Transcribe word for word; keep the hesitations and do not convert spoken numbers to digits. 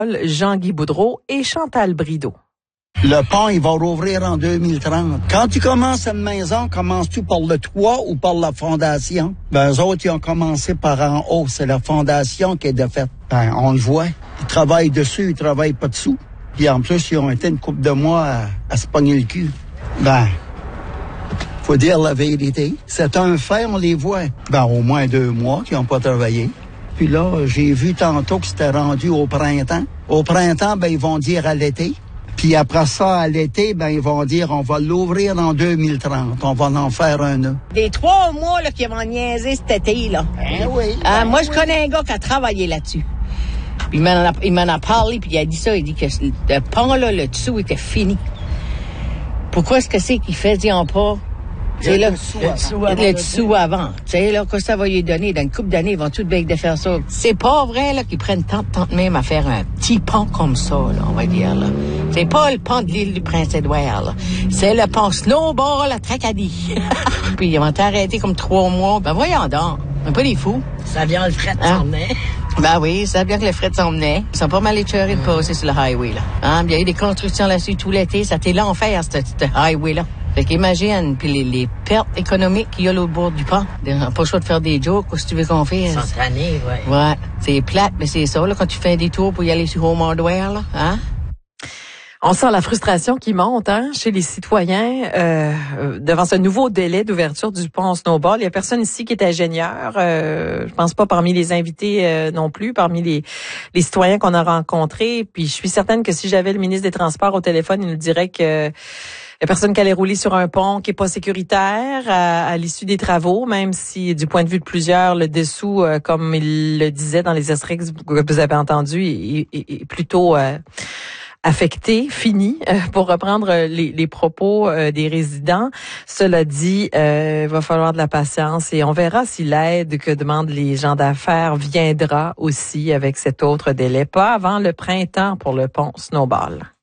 Jean-Guy Boudreau et Chantal Brideau. Le pont, il va rouvrir en deux mille trente. Quand tu commences une maison, commences-tu par le toit ou par la fondation? Ben, eux autres, ils ont commencé par en haut. C'est la fondation qui est de fait. Ben, on le voit. Ils travaillent dessus, ils travaillent pas dessous. Puis en plus, ils ont été une couple de mois à, à se pogner le cul. Ben, faut dire la vérité. C'est un fait, on les voit. Ben, au moins deux mois qu'ils n'ont pas travaillé. Puis là, j'ai vu tantôt que c'était rendu au printemps. Au printemps, ben, ils vont dire à l'été. Puis après ça, à l'été, ben, ils vont dire, on va l'ouvrir en deux mille trente. On va en faire un an. Des trois mois, là, qui vont niaiser cet été, là. Ben oui. Ah, ben moi, oui. je connais un gars qui a travaillé là-dessus. Puis il m'en a, il m'en a parlé, puis il a dit ça. Il dit que le pont, là, le dessous était fini. Pourquoi est-ce que c'est qu'ils faisaient pas... Le là, dessous le avant. dessous avant. Le dessous avant. Tu sais, là, qu'est-ce que ça va lui donner? Dans une couple d'années, ils vont tout bien de faire ça. C'est pas vrai, là, qu'ils prennent tant, tant de même à faire un petit pont comme ça, là, on va dire, là. C'est pas le pont de l'île du Prince-Édouard, là. C'est le pont Snowball à Tracadie. Puis ils vont t'arrêter comme trois mois. Ben, voyons donc. On pas des fous. Ça vient le fret Hein? s'en venait. Ben oui, ça bien que le fret s'en venait. Ils sont pas mal échœurés de passer sur le highway, là. Hein? Il y a eu des constructions là-dessus tout l'été. Ça t'est l'enfer, ce, ce highway-là. Fait qu'imagine, puis les, les pertes économiques qu'il y a l'autre bord du pont. On n'a pas le choix de faire des jokes, qu'est-ce que tu veux qu'on fasse? Sans tanner, ouais. Ouais, c'est plate, mais c'est ça, là, quand tu fais des tours pour y aller sur Home Hardware, là, hein? On sent la frustration qui monte hein, chez les citoyens euh, devant ce nouveau délai d'ouverture du pont Snowball. Il y a personne ici qui est ingénieur. Euh, je pense pas parmi les invités euh, non plus, parmi les, les citoyens qu'on a rencontrés. Puis je suis certaine que si j'avais le ministre des Transports au téléphone, il nous dirait que il y a personne qui allait rouler sur un pont qui est pas sécuritaire à, à l'issue des travaux, même si du point de vue de plusieurs, le dessous, euh, comme il le disait dans les extraits que vous avez entendus, est, est, est plutôt... Euh, affecté, fini, euh, pour reprendre les, les propos euh, des résidents. Cela dit, euh, il va falloir de la patience et on verra si l'aide que demandent les gens d'affaires viendra aussi avec cet autre délai. Pas avant le printemps pour le pont Snowball.